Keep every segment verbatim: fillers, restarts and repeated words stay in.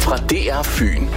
fra D R Fyn.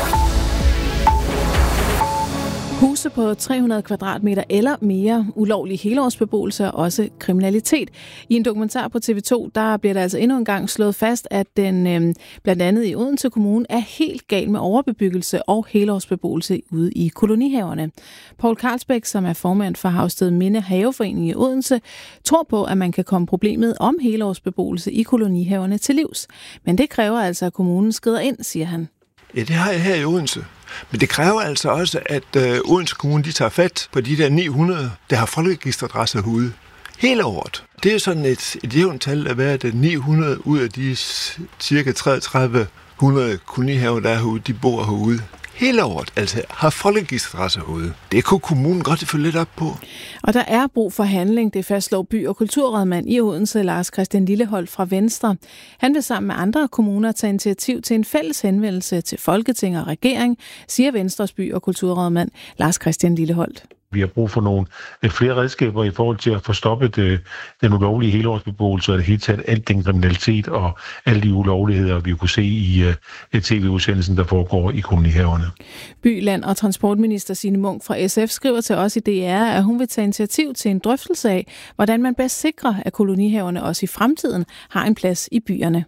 Huse på tre hundrede kvadratmeter eller mere, ulovlig helårsbeboelse og også kriminalitet. I en dokumentar på T V to, der bliver der altså endnu en gang slået fast, at den øh, blandt andet i Odense Kommune er helt gal med overbebyggelse og helårsbeboelse ude i kolonihaverne. Poul Carlsbæk, som er formand for Havsted Minde Haveforening i Odense, tror på, at man kan komme problemet om helårsbeboelse i kolonihaverne til livs. Men det kræver altså, at kommunen skrider ind, siger han. Ja, det har jeg her i Odense. Men det kræver altså også, at øh, Odense Kommune de tager fat på de der ni hundrede, der har folkeregisteradresser herude. Hele året. Det er sådan et, et jævnt tal at være, at ni hundrede ud af de cirka treogtredive hundrede kolonihaver, der er herude, de bor herude. Hele året, altså har folkeregisteradresser herude. Det kunne kommunen godt følge lidt op på. Og der er brug for handling, det fastslår by- og kulturrådmand i Odense, Lars Christian Lilleholt fra Venstre. Han vil sammen med andre kommuner tage initiativ til en fælles henvendelse til Folketing og regering, siger Venstres by- og kulturrådmand Lars Christian Lilleholt. Vi har brug for nogle flere redskaber i forhold til at få stoppet den ulovlige helårsbeboelse og det hele taget alt den kriminalitet og alle de ulovligheder, vi kunne se i T V-udsendelsen, der foregår i kolonihaverne. By-, Land- og Transportminister Signe Munk fra S F skriver til os i D R, at hun vil tage initiativ til en drøftelse af, hvordan man bedst sikrer, at kolonihaverne også i fremtiden har en plads i byerne.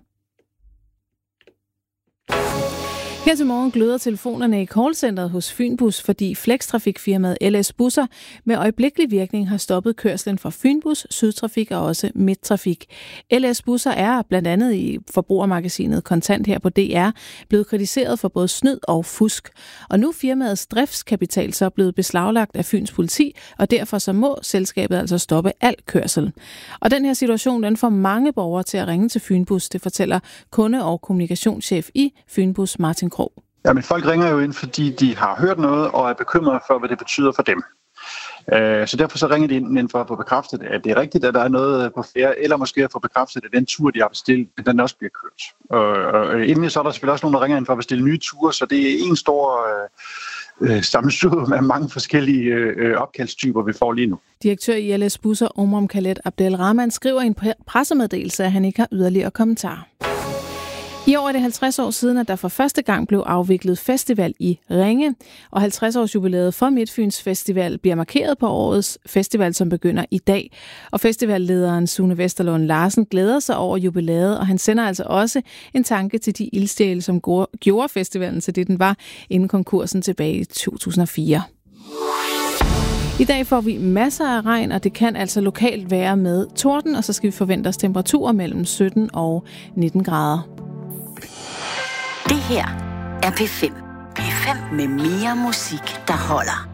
Her til morgen gløder telefonerne i callcenteret hos Fynbus, fordi flextrafikfirmaet L S Busser med øjeblikkelig virkning har stoppet kørslen for Fynbus, Sydtrafik og også Midttrafik. L S Busser er blandt andet i forbrugermagasinet Kontant her på D R blevet kritiseret for både snyd og fusk. Og nu er firmaets driftskapital så blevet beslaglagt af Fyns politi, og derfor så må selskabet altså stoppe al kørsel. Og den her situation, den får mange borgere til at ringe til Fynbus, det fortæller kunde- og kommunikationschef i Fynbus, Martin Krog. Ja, men folk ringer jo ind, fordi de har hørt noget og er bekymrede for, hvad det betyder for dem. Så derfor så ringer de ind for at få bekræftet, at det er rigtigt, at der er noget på færde, eller måske at få bekræftet, at den tur, de har bestilt, den også bliver kørt. Og endelig så er der selvfølgelig også nogen, der ringer ind for at bestille nye ture, så det er en stor øh, sammensurium af mange forskellige øh, opkaldstyper, vi får lige nu. Direktør i L S Busser, Omar Khaled Abdelrahman, skriver i en pressemeddelelse, at han ikke har yderligere kommentarer. I år er det halvtreds år siden, at der for første gang blev afviklet festival i Ringe, og halvtreds års jubilæet for Midtfyns Festival bliver markeret på årets festival, som begynder i dag. Og festivallederen Sune Vesterlund Larsen glæder sig over jubilæet, og han sender altså også en tanke til de ildsjæle, som gjorde festivalen til det, den var inden konkursen tilbage i to tusind og fire. I dag får vi masser af regn, og det kan altså lokalt være med torden, og så skal vi forvente os temperaturer mellem sytten og nitten grader. Det her er P fem. P fem med mere musik, der holder.